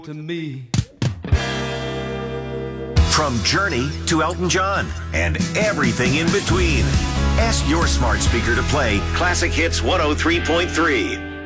to me. From Journey to Elton John and everything in between. Ask your smart speaker to play Classic Hits 103.3.